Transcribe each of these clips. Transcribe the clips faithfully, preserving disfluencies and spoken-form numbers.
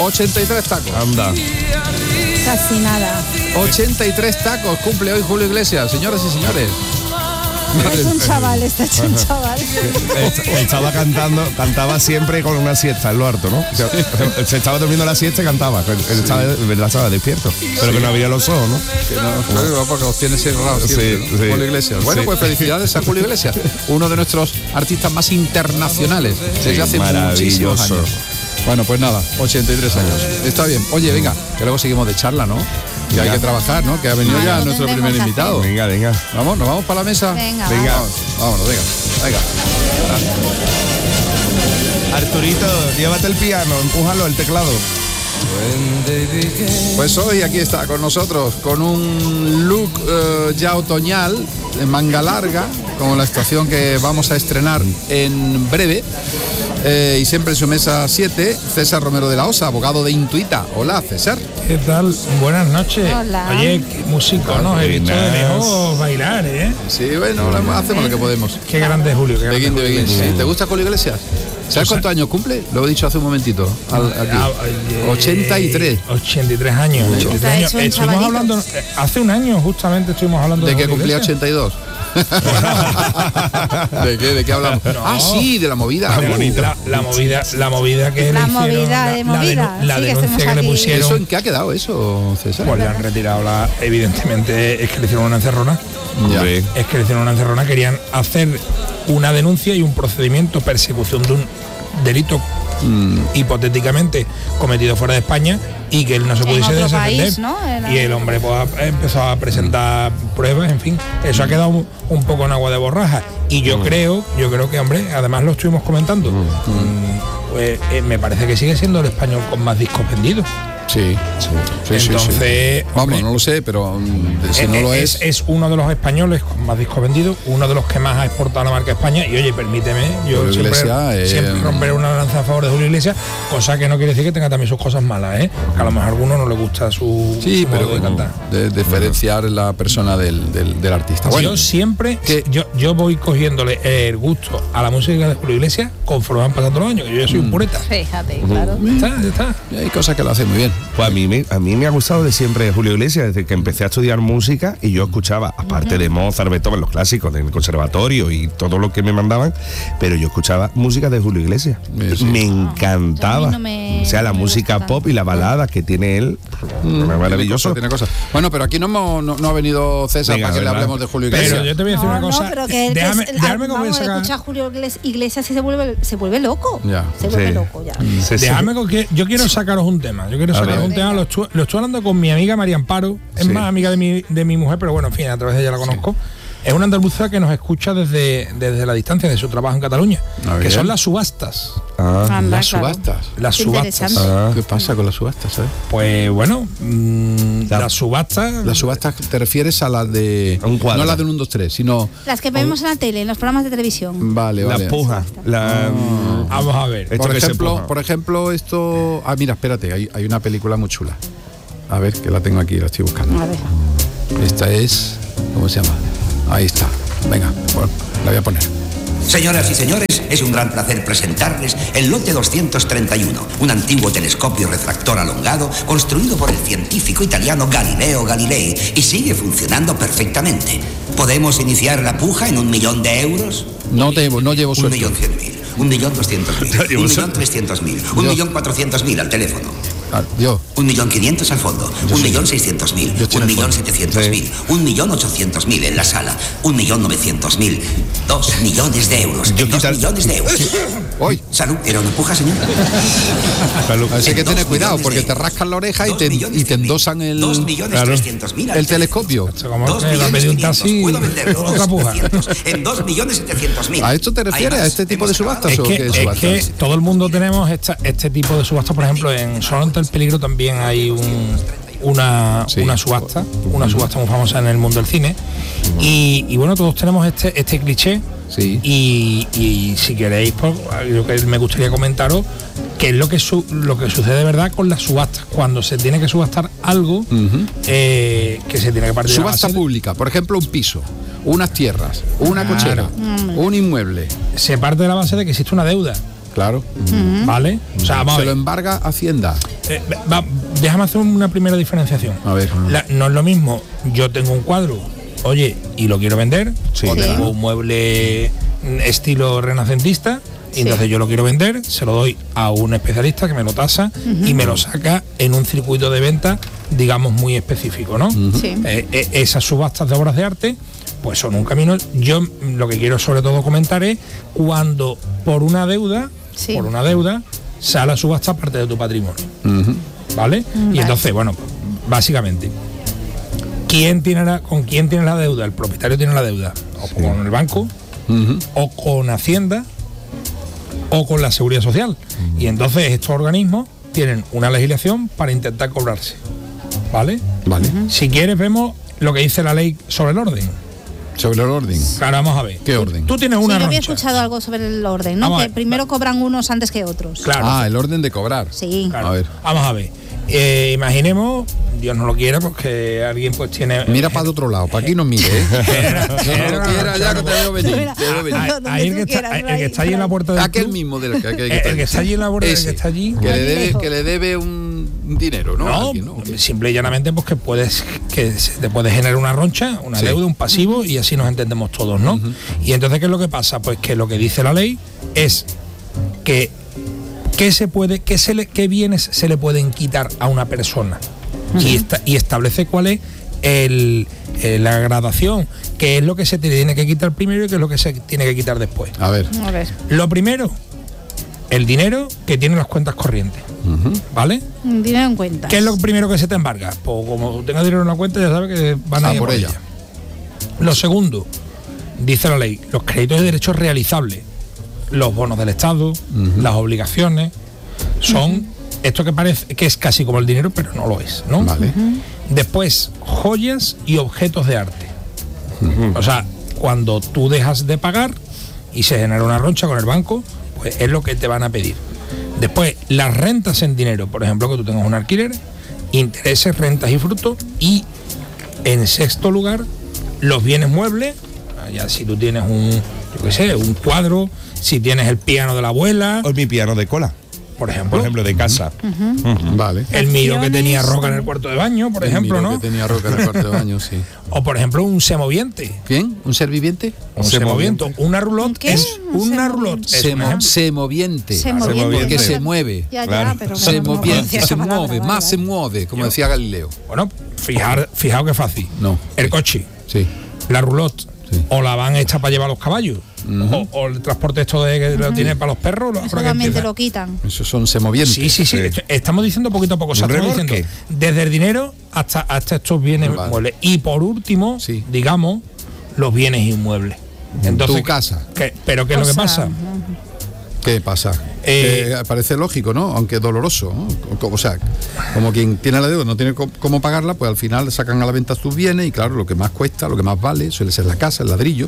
ochenta y tres tacos. Anda. Casi nada. ochenta y tres tacos cumple hoy Julio Iglesias, señoras y señores. Es un chaval, está hecho un chaval. Estaba cantando, cantaba siempre con una siesta en lo harto, ¿no? Se, se estaba durmiendo la siesta y cantaba. Él estaba, de verdad estaba despierto, pero que no abría los ojos, ¿no? Que no, no, porque los tiene cerrados siempre, Sí, ¿no? sí. Julio Iglesias. Bueno, Sí. pues felicidades a Julio Iglesias, uno de nuestros artistas más internacionales desde Sí, hace muchísimos maravilloso. años. Bueno, pues nada, ochenta y tres años. Está bien. Oye, venga, que luego seguimos de charla, ¿no? Que hay Venga. que trabajar, ¿no? Que ha venido Claro, ya lo nuestro tendremos primer que invitado. hacer. Venga, venga. Vamos, nos vamos para la mesa. Venga, Venga. vamos. Vamos, vámonos, venga. Venga. Arturito, llévate el piano, empújalo, el teclado. Pues hoy aquí está con nosotros con un look eh, ya otoñal, de manga larga, como la estación que vamos a estrenar en breve. Eh, y siempre en su mesa siete, César Romero de la Osa, abogado de Intuita. Hola, César. ¿Qué tal? Buenas noches. Hola. Oye, qué músico, ¿no? He visto de lejos bailar, ¿eh? Sí, bueno, lo- hacemos lo que podemos. Qué grande Julio, qué grande Begin de Julio Begin. Iglesias. Sí. ¿Te gusta Julio Iglesias? ¿Sabes cuántos años cumple? Lo he dicho hace un momentito. Al- aquí. Ah, oye, ochenta y tres. ochenta y tres años. ochenta y tres Está años. hecho un Estuvimos chavalito. hablando, eh, hace un año justamente estuvimos hablando ¿De de qué Julio cumplía Iglesias. ochenta y dos? ¿De qué? ¿De qué hablamos? No. Ah, sí, de la movida. De la, la movida, la movida que La le hicieron, movida la, de la movida, denu- la sí, que denuncia estemos que le aquí. pusieron. ¿Eso en qué ha quedado eso, César? Pues le han retirado la, evidentemente es que le hicieron una encerrona. Ya. Hombre. Es que le hicieron una encerrona, querían hacer una denuncia y un procedimiento, persecución de un delito hipotéticamente cometido fuera de España y que él no se En pudiese otro defender. país, ¿no? Era- Y el hombre pues, ha- empezó a presentar pruebas, en fin, eso ha quedado un, un poco en agua de borraja. Y yo creo, yo creo que, hombre, además lo estuvimos comentando, mm, pues, eh, me parece que sigue siendo el español con más discos vendidos. Sí, sí, sí, sí, Entonces, sí. Vamos, hombre, no lo sé, pero mm, si Eh, no lo es, es, es uno de los españoles con más discos vendidos, uno de los que más ha exportado la marca España. Y oye, permíteme, yo Julio siempre, Iglesias, eh, siempre romperé una lanza a favor de Julio Iglesias, cosa que no quiere decir que tenga también sus cosas malas, ¿eh? Que a lo mejor a alguno no le gusta su, sí, su pero modo de bueno, cantar. de diferenciar la persona del, del, del artista. Bueno, yo siempre, que- yo, yo voy cogiéndole el gusto a la música de Julio Iglesias conforme van pasando los años, que yo ya soy un pureta. Fíjate, claro. Ya está, ya está. hay cosas que lo hacen muy bien. Pues a mí, me, a mí me ha gustado de siempre Julio Iglesias, desde que empecé a estudiar música y yo escuchaba, aparte de Mozart, Beethoven, los clásicos del conservatorio y todo lo que me mandaban, pero yo escuchaba música de Julio Iglesias. Sí, sí. Me yo encantaba. a mí no me- o sea, la no me música gusta pop tanto. y la balada que tiene él, maravilloso. Tiene cosas, tiene cosas. Bueno, pero aquí no, hemos, no, no ha venido César Venga, para que le ¿verdad? hablemos de Julio Pero Iglesias. yo te voy a decir No, una no, cosa. pero que, que déjame, es- déjame que voy a vamos, sacar- escucha a Julio Igles- Iglesias y se vuelve, se vuelve loco. Ya. Se vuelve Sí. loco ya. Sí, sí. Déjame con que yo quiero sacaros un tema. Yo quiero A sacaros ver. un tema. Lo estoy, lo estoy hablando con mi amiga María Amparo. Es Sí. más amiga de mi, de mi mujer, pero bueno, en fin, a través de ella la conozco. Es una andaluza que nos escucha desde, desde la distancia de su trabajo en Cataluña, Ah, que bien. son las subastas. Ah, Anda, Las claro. subastas. Las Qué subastas. interesante. ah. ¿Qué pasa con las subastas? eh? Pues bueno, mm, La- las subastas. Las subastas te refieres a las de. A un cuadro. No las de un uno, dos, tres, sino. Las que vemos en la tele, en los programas de televisión. Vale, La vale. puja. La, Vamos a ver. Esto Por que se ejemplo, puja. por ejemplo, esto. Ah, mira, espérate, hay, hay una película muy chula. A ver, que la tengo aquí, la estoy buscando. A ver. Esta es. ¿Cómo se llama? Ahí está. Venga, bueno, la voy a poner. Señoras y señores, es un gran placer presentarles el lote doscientos treinta y uno, un antiguo telescopio refractor alongado construido por el científico italiano Galileo Galilei y sigue funcionando perfectamente. ¿Podemos iniciar la puja en un millón de euros? No, llevo, no llevo Un suerte. millón cien mil, un millón doscientos mil, No llevo un millón suerte. trescientos mil, un Dios. millón cuatrocientos mil al teléfono. Ah, yo. Un millón quinientos al fondo, Yo un sí. millón seiscientos mil, Yo estoy en un el millón fondo. setecientos mil, un millón ochocientos mil en la sala, un millón novecientos mil, dos millones de euros, Yo dos quitar- millones de euros. Hoy. Salud, ¿era una puja, señor? Salud. Así que En dos tener cuidado, millones porque de te euros. rascan la oreja y Dos te, millones y te cien mil, endosan el, dos millones Claro. trescientos mil al el teléfono. telescopio. Esto como Dos que la millones pedí un quinientos. taxi. Puedo venderlo Otra dos puja. doscientos, en dos millones setecientos mil. ¿A esto te refieres, a este tipo de subastas Es o que, qué es subastas? que todo el mundo tenemos esta- este tipo de subastas. Por ejemplo, en Solo ante el peligro también hay un, una, Sí. una subasta, una subasta muy famosa en el mundo del cine. Y, y bueno, todos tenemos este, este cliché. Sí. Y, y si queréis, pues lo que me gustaría comentaros qué es lo que su- lo que sucede de verdad con las subastas. Cuando se tiene que subastar algo, Ujú. eh, que se tiene que partir de la Subasta base de- pública, por ejemplo, un piso, unas tierras, una Claro. cochera, un inmueble. se parte de la base de que existe una deuda. Claro. ¿Vale? O sea, vamos a Se ver. lo embarga Hacienda. eh, va, déjame hacer una primera diferenciación. A ver. La, no es lo mismo, yo tengo un cuadro, oye, y lo quiero vender, Sí. o Sí. tengo un mueble estilo renacentista, y Sí. entonces yo lo quiero vender, se lo doy a un especialista que me lo tasa y me lo saca en un circuito de venta, digamos, muy específico, ¿no? Sí. Eh, eh, esas subastas de obras de arte pues son un camino. Yo lo que quiero sobre todo comentar es cuando por una deuda, Sí. por una deuda, sale a subasta parte de tu patrimonio, Ujú. ¿vale? Vale. Y entonces, bueno, básicamente, ¿quién tiene la, ¿con quién tiene la deuda? El propietario tiene la deuda, o con el banco, Ujú. o con Hacienda, o con la Seguridad Social. Y entonces estos organismos tienen una legislación para intentar cobrarse, ¿vale? Vale. Si quieres vemos lo que dice la ley sobre el orden. Sobre el orden. Claro, vamos a ver. ¿Qué orden? Tú tienes Sí, una yo había roncha. escuchado algo sobre el orden, ¿no? Vamos a Que ver, primero va. cobran unos antes que otros. Claro, Ah, el orden de cobrar. Sí. claro. A ver. Vamos a ver. Eh, imaginemos, Dios no lo quiera, porque alguien pues tiene. Mira para el otro lado, para aquí no mire, ¿eh? No lo quiera ya que te veo venir. Te veo venir. Ahí- Donde ahí el tú que está, quieras, el que está ahí, allí en la puerta del Aquel club, mismo del que, que- que El- está el que está allí en la borda, el que Ese, está allí. Que le Allí debe, lejos. que le debe un dinero, ¿no? No, Alguien, ¿no? simple y llanamente pues que puedes que se te puede generar una roncha, una Sí. deuda, un pasivo y así nos entendemos todos, ¿no? Y entonces ¿qué es lo que pasa? Pues que lo que dice la ley es que qué se puede, qué se le, qué bienes se le pueden quitar a una persona y, esta- y establece cuál es el, eh, la gradación, qué es lo que se te tiene que quitar primero y qué es lo que se tiene que quitar después. A ver. A ver, Lo primero, el dinero que tienen las cuentas corrientes, Ujú. ¿vale? dinero en cuenta. ¿Qué es lo primero que se te embarga? Pues como tengas dinero en la cuenta, ya sabes que van a Ah, ir por ella. Lo segundo, dice la ley, los créditos de derechos realizables, los bonos del Estado, las obligaciones, son esto que parece que es casi como el dinero, pero no lo es, ¿no? Vale. Después, joyas y objetos de arte. O sea, cuando tú dejas de pagar y se genera una roncha con el banco, pues es lo que te van a pedir. Después, las rentas en dinero, por ejemplo, que tú tengas un alquiler, intereses, rentas y frutos. Y en sexto lugar, los bienes muebles. Ya si tú tienes un, yo qué sé, un cuadro, si tienes el piano de la abuela, O mi piano de cola, por ejemplo. por ejemplo, de casa. Vale. El mío que tenía Acciones. roca en el cuarto de baño, por El ejemplo, miro ¿no? Que tenía roca en el cuarto de baño, sí. O por ejemplo, un semoviente. ¿Quién? ¿Un ser viviente? Un semoviente. semoviente. Una roulotte ¿Qué? es Un una semoviente. roulotte. Es un Semo- ejemplo. semoviente. Semoviente. Porque Semoviente. se mueve. Ya, ya, Claro. pero Se no- no moviente, conocía se esa palabra, mueve, vale, más se vale. mueve, como decía Galileo. Bueno, fijar, fijaos qué fácil. No. El coche, Sí. la roulotte, Sí. o la van hecha para llevar los caballos, o, o el transporte esto de que lo tienen para los perros. Lo, Eso ahora que también te empieza. lo quitan. Esos son semovientes. Sí, sí, sí. Sí. Esto- Estamos diciendo poquito a poco. O sea, Un estamos remolque. diciendo desde el dinero hasta, hasta estos bienes Vale. inmuebles. Y por último, Sí. digamos, los bienes inmuebles. Entonces, Tu casa. ¿qué- ¿Pero qué es O lo que sea, pasa? ¿Qué pasa? Eh, Que parece lógico, ¿no? Aunque doloroso, ¿no? O, o sea, como quien tiene la deuda no tiene co- cómo pagarla, pues al final sacan a la venta tus bienes y claro, lo que más cuesta, lo que más vale, suele ser la casa, el ladrillo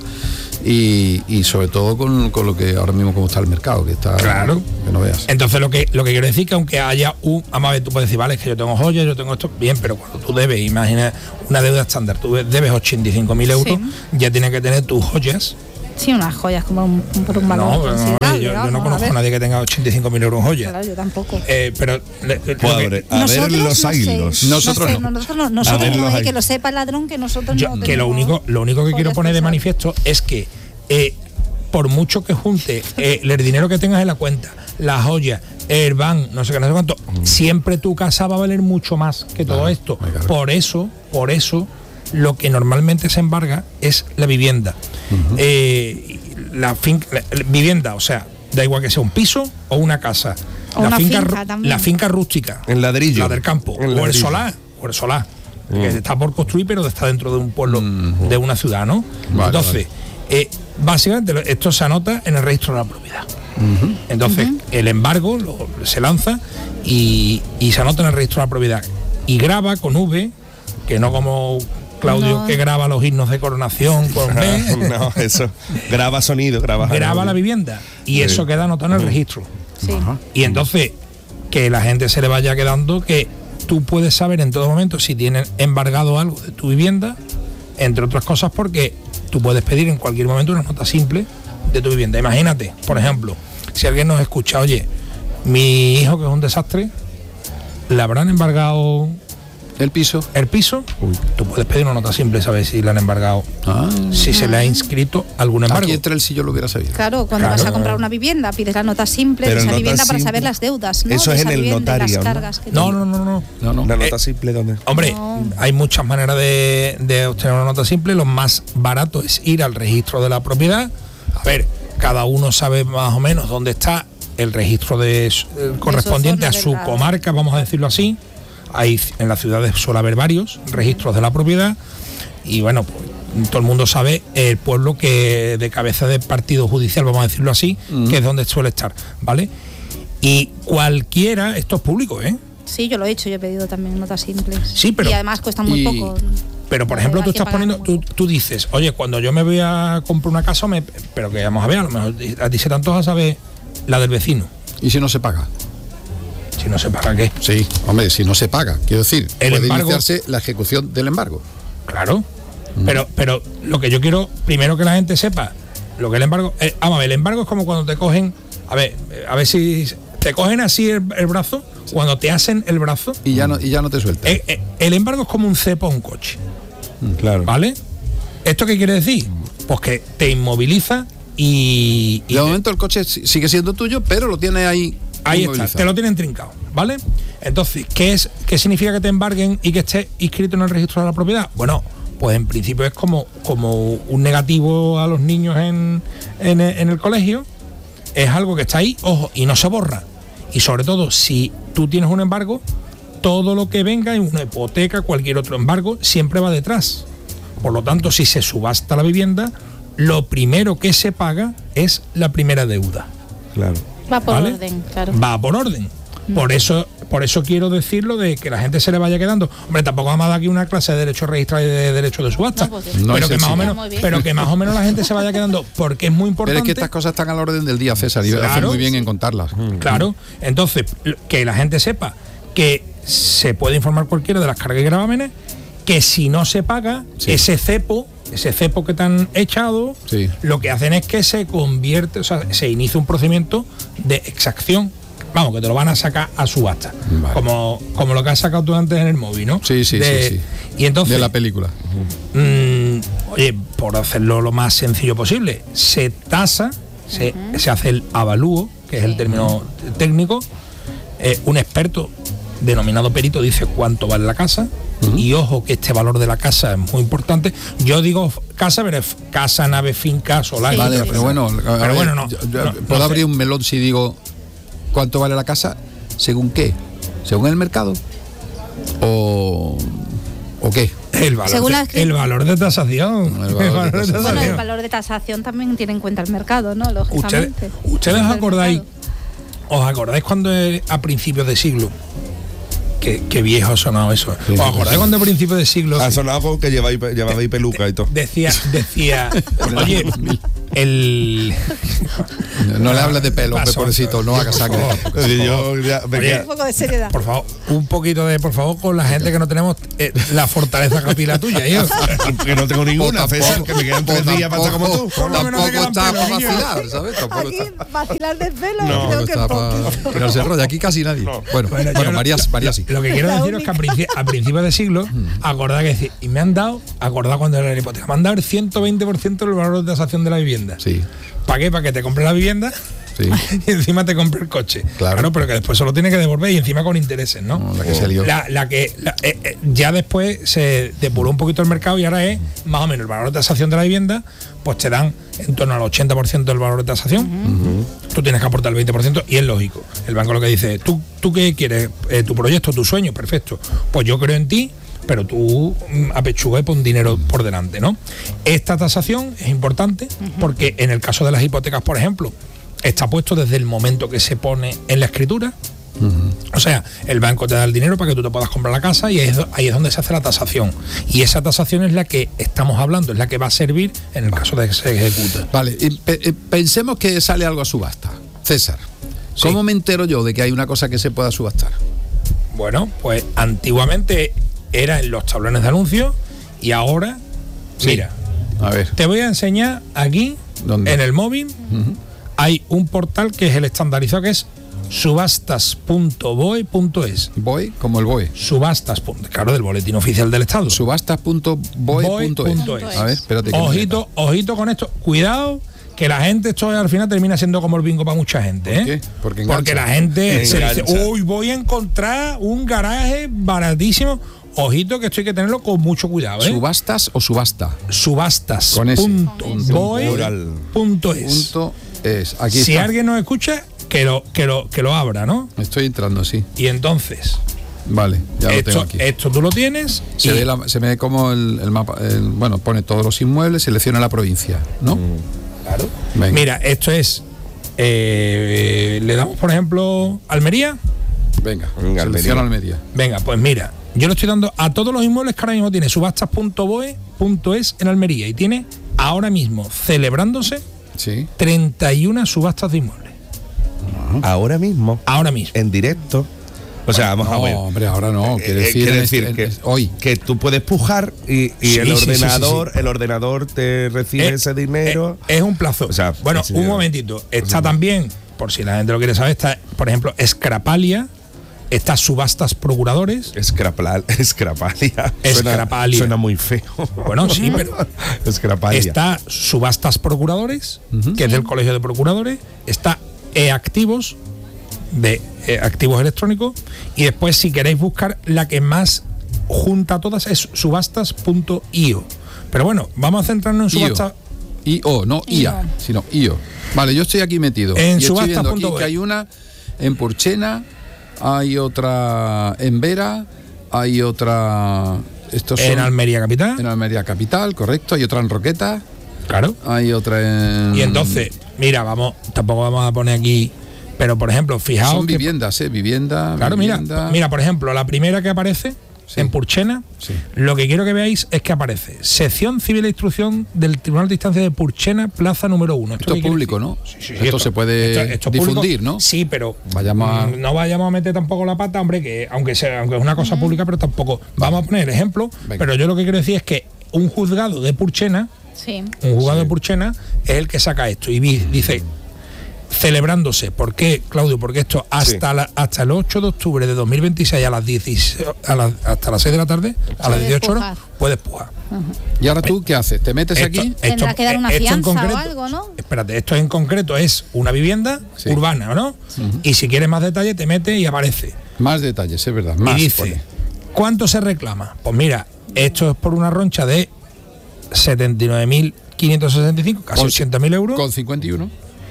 y, y sobre todo con, con lo que ahora mismo como está el mercado, que está... Claro. Que no veas. Entonces lo que lo que quiero decir que aunque haya un, vamos a ver, tú puedes decir, vale, es que yo tengo joyas, yo tengo esto, bien, pero cuando tú debes, imagina una deuda estándar, tú debes ochenta y cinco mil euros, Sí. ya tienes que tener tus joyas. Sí, unas joyas como un, por un valor No, no, considerable, yo, yo no vamos, conozco a, ver. nadie que tenga ochenta y cinco mil euros en joyas. Claro, yo tampoco. Eh, pero le- le- Pues lo que- a ver, a ver los no sé. hilos. Nosotros sé, no. Nosotros no, nosotros ver, no, los eh, hay. que lo sepa el ladrón que nosotros yo- no que lo tenemos único lo único que quiero joyas poner de pensadas. manifiesto es que eh, por mucho que junte eh, el dinero que tengas en la cuenta, las joyas, el van, no sé qué, no sé cuánto, siempre tu casa va a valer mucho más que todo Claro, esto. muy claro. Por eso, por eso, lo que normalmente se embarga es la vivienda. Eh, la, finca, la- la vivienda, o sea, da igual que sea un piso o una casa. O la una finca, finca ru- también. la finca rústica. En ladrillo. La del campo. En O el ladrillo. solar. O el solar. Que está por construir, pero está dentro de un pueblo, de una ciudad, ¿no? Vale, Entonces, eh, básicamente lo- esto se anota en el registro de la propiedad. Entonces, el embargo lo- se lanza y, y se anota en el registro de la propiedad. Y graba con V, que no como Claudio No. que graba los himnos de coronación con B, No, eso. Graba sonido, graba. graba la vivienda. Y eso queda anotado en el registro. Sí. Y entonces, que la gente se le vaya quedando que tú puedes saber en todo momento si tienen embargado algo de tu vivienda, entre otras cosas porque tú puedes pedir en cualquier momento una nota simple de tu vivienda. Imagínate, por ejemplo, si alguien nos escucha, oye, mi hijo que es un desastre, ¿le habrán embargado el piso? el piso? Tú puedes pedir una nota simple, ¿sabes? Si le han embargado, Ah. si se le ha inscrito algún embargo. Aquí entre el si yo lo hubiera sabido. Claro, cuando Claro. vas a comprar una vivienda, pides la nota simple Pero de esa nota vivienda para simple- saber las deudas, ¿no? Eso De es esa en el vivienda, notario, las ¿no? cargas que No, tiene. no, no, no. No, no. Una nota Eh, simple, ¿dónde? Hombre, No. hay muchas maneras de, de obtener una nota simple. Lo más barato es ir al registro de la propiedad. A ver, cada uno sabe más o menos dónde está el registro de, su- eh, correspondiente a zona su del- comarca, vamos a decirlo así. Hay, en las ciudades suele haber varios registros de la propiedad. Y bueno, pues, todo el mundo sabe el pueblo que de cabeza de partido judicial, vamos a decirlo así, que es donde suele estar, ¿vale? Y cualquiera, esto es público, ¿eh? Sí, yo lo he hecho, yo he pedido también notas simples. Sí, pero- Y además cuesta muy y- poco. Pero por La ejemplo, tú verdad estás que pagan poniendo, muy tú, poco. tú dices, oye, cuando yo me voy a comprar una casa, me, pero que vamos a ver, a lo mejor a ti se te antoja saber la del vecino. ¿Y si no se paga? Si no sé para qué. Sí, hombre, si no se paga, quiero decir, El puede embargo- iniciarse la ejecución del embargo. Claro. Pero, pero lo que yo quiero, primero que la gente sepa, lo que el embargo. eh, vamos a ver, el embargo es como cuando te cogen. A ver, eh, a ver si te cogen así el, el brazo, cuando te hacen el brazo. Y ya no, y ya no te suelta. eh, eh, el embargo es como un cepo a un coche. Claro. ¿Vale? ¿Esto qué quiere decir? Pues que te inmoviliza y. y de te- momento el coche si- sigue siendo tuyo, pero lo tiene ahí. Ahí está, inmovilizado. te lo tienen trincado, ¿vale? Entonces, ¿qué es qué significa que te embarguen y que estés inscrito en el registro de la propiedad? Bueno, pues en principio es como, como un negativo a los niños en, en, en el colegio. Es algo que está ahí, ojo, y no se borra. Y sobre todo, si tú tienes un embargo, todo lo que venga en una hipoteca, cualquier otro embargo, siempre va detrás. Por lo tanto, si se subasta la vivienda, lo primero que se paga es la primera deuda. Claro. Va por ¿Vale? orden, claro. Va por orden. Por eso, por eso quiero decirlo de que la gente se le vaya quedando. Hombre, tampoco vamos a dar aquí una clase de derecho registral y de derecho de subasta. No, pues, No pero, es que más o sencillo. menos, Muy bien. pero que más o menos la gente se vaya quedando, porque es muy Pero importante. es que estas cosas están a la orden del día, César, y Claro. hace muy bien en contarlas. Claro. Entonces, que la gente sepa que se puede informar cualquiera de las cargas y gravámenes, que si no se paga, Sí. ese cepo, ese cepo que te han echado, Sí. lo que hacen es que se convierte, o sea, se inicia un procedimiento de exacción. Vamos, que te lo van a sacar a subasta. Vale. Como, como lo que has sacado tú antes en el móvil, ¿no? Sí, sí, De- sí, sí. Y entonces, De la película. mm, oye, por hacerlo lo más sencillo posible, se tasa, se, se hace el avalúo, que es el término técnico. Eh, un experto denominado perito dice cuánto vale la casa. Y ojo que este valor de la casa es muy importante. Yo digo casa, pero es casa, nave, finca, solar. Sí, Vale, sí, pero sí. bueno, a Pero ver, bueno, no, yo- yo no, ¿puedo no abrir sé. un melón si digo cuánto vale la casa? ¿Según qué? ¿Según el mercado? ¿O, o qué? El valor, Según de, la- el valor de tasación. El valor de tasación. Bueno, el valor de tasación también tiene en cuenta el mercado, ¿no? Ustedes, Lógicamente. ¿ustedes El os acordáis? mercado. ¿Os acordáis cuando eh, a principios de siglo? Qué, qué viejo ha sonado eso. Sí, ¿Os sí, acordáis sí. cuando a principios de siglo Ha sonado con que lleváis, llevabais peluca y todo. decía, decía, oye, el No le hables de pelo, hombre, Paso. pobrecito, no hagas sangre. Por Sí, yo ya me Oye, queda- Un poco de seriedad. por favor, un poquito de, por favor, con la gente que no tenemos eh, la fortaleza capilar tuya, yo. que no tengo ninguna, Pues César, que me quedan tres pues días para estar como tú. Por lo menos Tampoco te quedan está pelos, para niño. vacilar, ¿sabes? Tampoco Aquí está, vacilar del pelo, No, creo tampoco que está poquito. para que no se enrolla. Aquí casi nadie. Bueno, Bueno, bueno, yo lo- María, María sí. Lo que quiero La deciros es que a, única. princi- a principios de siglo, acordad que decir, y me han dado, acordad cuando era la hipoteca, me han dado el ciento veinte por ciento del valor de tasación de la vivienda. Sí, ¿Para qué? Para que te compre la vivienda sí. y encima te compre el coche. Claro. pero que después se lo tiene que devolver y encima con intereses, ¿no? No, la que se lió. La, la que la- eh, eh, ya después se depuró un poquito el mercado y ahora es más o menos el valor de tasación de la vivienda, pues te dan en torno al ochenta por ciento del valor de tasación. Tú tienes que aportar el veinte por ciento y es lógico. El banco lo que dice, ¿tú, tú qué quieres? Eh, ¿Tu proyecto, tu sueño? Perfecto. Pues yo creo en ti, pero tú mm, apechuga y pon dinero por delante, ¿no? Esta tasación es importante porque en el caso de las hipotecas, por ejemplo, está puesto desde el momento que se pone en la escritura. O sea, el banco te da el dinero para que tú te puedas comprar la casa y ahí es, ahí es donde se hace la tasación. Y esa tasación es la que estamos hablando, es la que va a servir en el caso de que se ejecute. Vale, y pe- eh, pensemos que sale algo a subasta. César, ¿cómo Sí. me entero yo de que hay una cosa que se pueda subastar? Bueno, pues antiguamente era en los tablones de anuncios y ahora, Sí. mira, A ver. te voy a enseñar aquí, ¿Dónde? en el móvil, hay un portal que es el estandarizado, que es subastas punto boe punto es. Boe, como el Boe. Subastas, claro, del boletín oficial del Estado. Subastas punto boe punto es. es. A ver, espérate. que Ojito, ojito con esto. Cuidado, que la gente, esto al final termina siendo como el bingo para mucha gente. ¿Por ¿eh? qué? Porque engancha. Porque la gente se Engancha. dice, uy, voy a encontrar un garaje baratísimo. Ojito, que esto hay que tenerlo con mucho cuidado. ¿eh? ¿Subastas o subasta? Subastas Con ese. punto boe punto es. Punto es. Aquí Si está. alguien nos escucha, que lo, que lo, que lo abra, ¿no? Estoy entrando, sí. Y entonces, Vale, ya lo tengo esto, aquí. esto tú lo tienes. Se, y- ve la- se ve como el, el mapa, el- bueno, pone todos los inmuebles, selecciona la provincia, ¿no? Claro. Venga. Mira, esto es. eh, le damos, por ejemplo, Almería. Venga, Venga, selecciona Almería. Venga, pues mira, yo le estoy dando a todos los inmuebles que ahora mismo tiene subastas punto boe punto es en Almería y tiene ahora mismo celebrándose Sí. treinta y una subastas de inmuebles. Ahora mismo, Ahora mismo. en directo. O sea, vamos No, a ver. hombre, ahora no. Quiere Eh, decir, quiere en decir este- que, en- hoy. que tú puedes pujar y, y Sí, el sí, sí, ordenador, sí, sí. el ordenador te recibe Eh, ese dinero. eh, es un plazo. O sea, bueno, ese un dinero. momentito. Está también, por si la gente lo quiere saber, está, por ejemplo, Escrapalia, está Subastas Procuradores. Escrapal, escrapalia. Escrapalia. Suena, suena muy feo. Bueno, sí, pero Escrapalia. está Subastas Procuradores, que es del Colegio de Procuradores, está E-Activos, de eh, activos electrónicos, y después, si queréis buscar, la que más junta todas es subastas punto io. Pero bueno, vamos a centrarnos en I O. subastas. I O, no I A, sino I O. Vale, yo estoy aquí metido. En y estoy subasta viendo aquí punto que hay una en Purchena, hay otra en Vera, hay otra. Estos son En Almería Capital. en Almería Capital, correcto. Hay otra en Roqueta, Claro. hay otra en. Y entonces, mira, vamos, tampoco vamos a poner aquí, pero por ejemplo, fijaos Son que, viviendas, ¿eh? Vivienda. claro, mira, vivienda. mira, por ejemplo, la primera que aparece Sí. en Purchena, Sí. lo que quiero que veáis es que aparece Sección Civil de Instrucción del Tribunal de Instancia de Purchena, plaza número uno. Esto qué es quiere público, decir? ¿no? Sí, sí, sí, Esto se puede esto- esto es público. difundir, ¿no? Sí, pero Vayamos a- mm, no vayamos a meter tampoco la pata, hombre, que aunque sea, aunque es una cosa pública, pero tampoco. Vamos a poner ejemplo, Venga. pero yo lo que quiero decir es que un juzgado de Purchena, Sí. un juzgado de Purchena, es el que saca esto y vi- dice celebrándose. ¿Por qué, Claudio? Porque esto hasta Sí. la, hasta el ocho de octubre de dos mil veintiséis a las dieciséis, a las- hasta las seis de la tarde, a las Puedes dieciocho horas, pujar. puedes pujar. ¿Y ahora tú qué haces? ¿Te metes Esto- aquí? Tendrá que dar una esto en fianza o concreto- algo, ¿no? Espérate, esto en concreto es una vivienda Sí. urbana, ¿no? Y si quieres más detalle, te metes y aparece. Más detalles, es verdad. Más y dice, pone. ¿cuánto se reclama? Pues mira, esto es por una roncha de setenta y nueve mil quinientos sesenta y cinco, casi Con- ochenta mil euros. Con cincuenta y uno.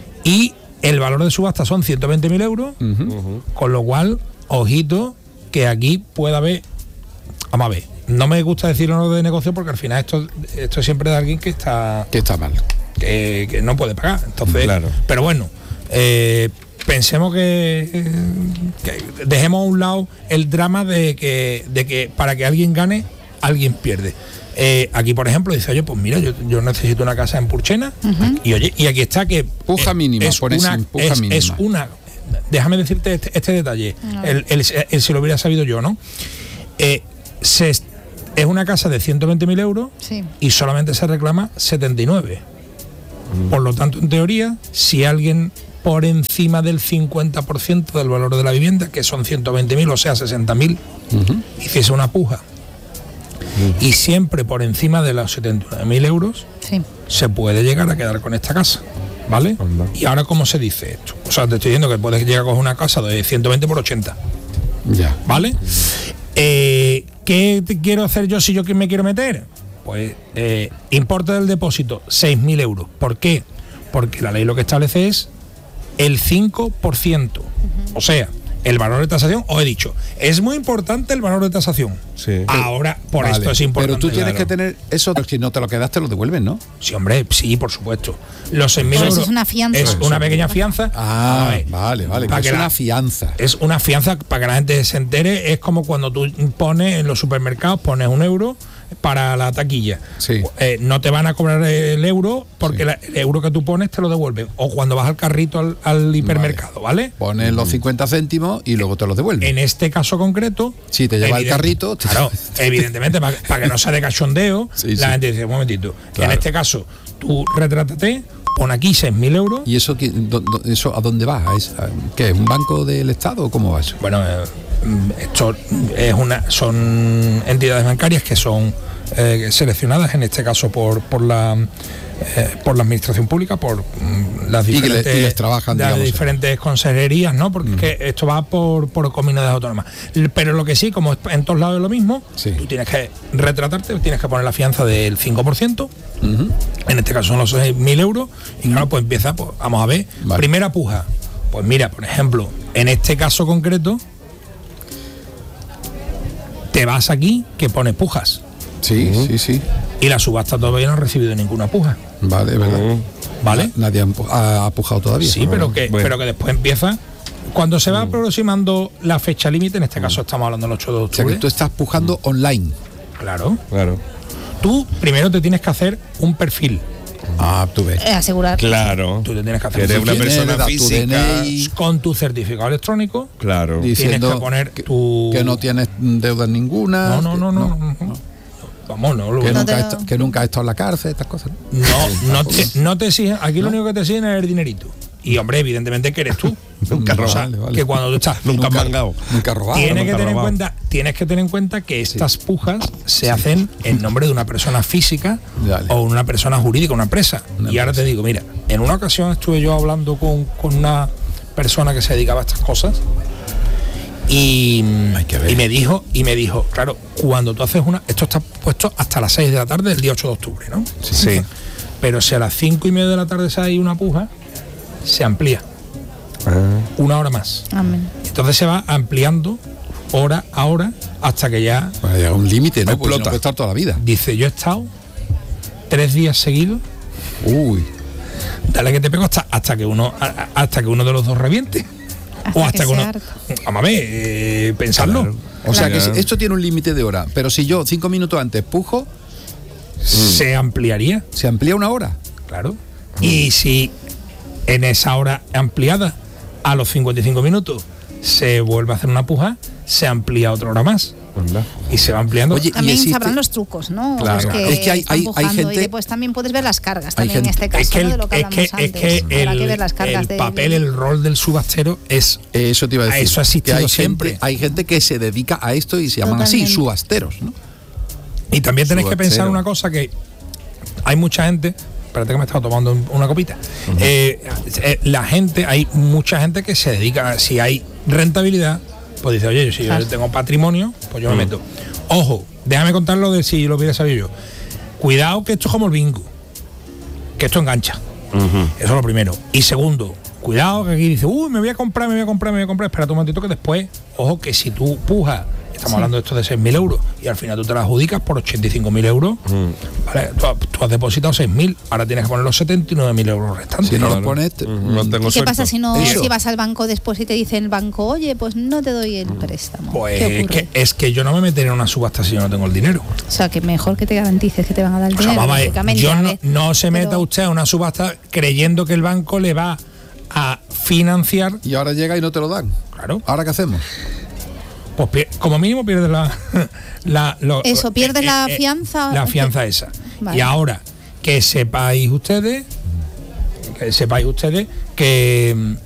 Y el valor de subasta son ciento veinte mil euros, con lo cual, ojito, que aquí pueda haber. Vamos a ver, no me gusta decir honor de negocio porque al final esto, esto es siempre de alguien que está Que está mal. que, que no puede pagar. Entonces, Claro. pero bueno, eh, pensemos que, eh, que dejemos a un lado el drama de que, de que para que alguien gane, alguien pierde. Eh, aquí, por ejemplo, dice, oye, pues mira, yo, yo necesito una casa en Purchena, y oye, y aquí está que Puja eh, mínima, es pone una, sin puja es, mínima. es una. Déjame decirte este, este detalle, el, el- el- si lo hubiera sabido yo, ¿no? Eh, se es es una casa de ciento veinte mil euros Sí. y solamente se reclama setenta y nueve. Por lo tanto, en teoría, si alguien por encima del cincuenta por ciento del valor de la vivienda, que son ciento veinte mil, o sea, sesenta mil, hiciese una puja, y siempre por encima de los setenta y nueve mil euros, Sí. se puede llegar a quedar con esta casa. ¿Vale? Anda. Y ahora, ¿cómo se dice esto? O sea, te estoy diciendo que puedes llegar a coger una casa de ciento veinte por ochenta. Ya. ¿Vale? Eh, ¿Qué te quiero hacer yo si yo que me quiero meter? Pues eh, importe del depósito, seis mil euros. ¿Por qué? Porque la ley lo que establece es el cinco por ciento. O sea, el valor de tasación, os he dicho, es muy importante el valor de tasación. Sí. Ahora, por Vale, esto es importante. Pero tú tienes Claro. que tener eso, si no te lo quedas, te lo devuelven, ¿no? Sí, hombre, sí, por supuesto. Los seis mil Pero eso euros es una fianza. es una pequeña fianza. Ah, A ver, vale, vale. para que que es la- una fianza. Es una fianza para que la gente se entere. Es como cuando tú pones en los supermercados, pones un euro para la taquilla. Sí. Eh, no te van a cobrar el euro porque la- el euro que tú pones te lo devuelven. O cuando vas al carrito al, al hipermercado, ¿vale? Pones los cincuenta céntimos y luego te los devuelven. En este caso concreto. Si te lleva el evidente- carrito, te- Claro, evidentemente, para, para que no sea de cachondeo, Sí, la sí. gente dice, un momentito, Claro. en este caso, tú retrátate, pone aquí seis mil euros. ¿Y eso, qué- do- do- eso a dónde va? ¿Es, a- ¿Qué es un banco del Estado o cómo va eso? Bueno, eh, esto es una, son entidades bancarias que son eh, seleccionadas, en este caso por, por la eh, por la administración pública, por mm, las Y que le- diferentes, y les trabajan, las digamos. diferentes consejerías, ¿no? Porque es que esto va por, por comunidades autónomas. Pero lo que sí, como en todos lados es lo mismo, Sí. tú tienes que retratarte, tienes que poner la fianza del cinco por ciento. Ujú. En este caso son los seis mil euros. Y claro, pues empieza, pues vamos a ver. Vale. Primera puja. Pues mira, por ejemplo, en este caso concreto, te vas aquí que pone pujas. Sí, sí, sí. Y la subasta todavía no ha recibido ninguna puja. Vale, es verdad. ¿Vale? Nadie ha, empu- ha pujado todavía. Sí, pero que, Bueno. pero que después empieza. Cuando se va aproximando la fecha límite, en este caso estamos hablando del ocho de O sea octubre. que tú estás pujando online. Claro. Claro. Tú primero te tienes que hacer un perfil. Ah, tú ves. Eh, asegurar. Claro. Tú te tienes que hacer Que eres un una perfil Tienes, persona da tu física. D N I, con tu certificado electrónico. Claro. diciendo Tienes que poner que, tu- que no tienes deudas ninguna. No, no, que- no, no, no, no. Vamos, no. lo- Que, No nunca te ha lo- estado, que nunca ha estado en la cárcel, estas cosas. No, no te, no te exigen. Aquí lo único que te exigen es el dinerito. Y hombre, evidentemente que eres tú. Nunca O sea, robado. Vale, vale. que cuando tú estás. Nunca han mangado. Nunca ha robado. Tienes nunca que, tener en robado. cuenta, tienes que tener en cuenta que estas pujas se hacen en nombre de una persona física Dale. o una persona jurídica, una empresa. Una y ahora empresa. te digo, mira, en una ocasión estuve yo hablando con, con una persona que se dedicaba a estas cosas y, Hay que ver. y me dijo, y me dijo, claro, cuando tú haces una, esto está puesto hasta las seis de la tarde del día ocho de octubre, ¿no? Sí. Pero si a las cinco y media de la tarde se hay una puja, se amplía Ah. una hora más. Amén. Entonces se va ampliando hora a hora hasta que ya Pues llega un límite, ¿no? Porque si no Explota. puede estar toda la vida. dice, yo he estado tres días seguidos, Uy. dale que te pego hasta, hasta que uno a- a- hasta que uno de los dos reviente. Hasta o hasta que que, uno. sea harto. Vamos a ver, eh, pensarlo. Claro. O sea que Claro. si- esto tiene un límite de hora. Pero si yo cinco minutos antes pujo, Se ampliaría, se amplía una hora. claro. Y si en esa hora ampliada, a los cincuenta y cinco minutos, se vuelve a hacer una puja, se amplía otra hora más. Anda. Y se va ampliando. Oye, También existe- sabrán los trucos, ¿no? Claro. Los Es que hay- están hay- hay pujando, gente- y después también puedes ver las cargas hay también en gente- este caso, es que ¿no? el, de lo que es hablamos que, es antes. que Habrá el, que ver las cargas el del- papel, el rol del subastero es Eh, Eso te iba a decir. Eso ha existido que hay siempre. Gente, hay gente que se dedica a esto y se llaman así, Totalmente. subasteros, ¿no? Y también tenéis que Subastero. pensar una cosa, que hay mucha gente, espérate que me he estado tomando una copita, eh, eh, la gente, hay mucha gente que se dedica, si hay rentabilidad, pues dice, oye, si Claro. yo tengo patrimonio, pues yo me meto. Ojo, déjame contarlo de si lo hubiera sabido yo. Cuidado que esto es como el bingo, que esto engancha. Eso es lo primero. Y segundo, cuidado que aquí dice, uy, me voy a comprar, me voy a comprar, me voy a comprar, espera un momentito que después, ojo, que si tú pujas, estamos hablando de esto de seis mil euros, y al final tú te la adjudicas por ochenta y cinco mil euros, ¿vale? Tú, has- tú has depositado seis mil, ahora tienes que poner los setenta y nueve mil euros restantes. Si no Claro. los pones, te- Ujú, no tengo ¿Qué suelto. pasa si no Eso. si vas al banco después y te dice el banco, oye, pues no te doy el préstamo? Pues ¿Qué es ocurre? que, es que yo no me meteré en una subasta si yo no tengo el dinero. O sea, que mejor que te garantices que te van a dar el O sea, dinero. vamos a ver, lógicamente, yo a no, ver. no se meta Pero- usted a una subasta creyendo que el banco le va a financiar, y ahora llega y no te lo dan. claro, ¿Ahora qué hacemos? pues pie- como mínimo pierdes la, la lo- Eso, pierdes la fianza. la fianza esa. Vale. Y ahora que sepáis ustedes, que sepáis ustedes que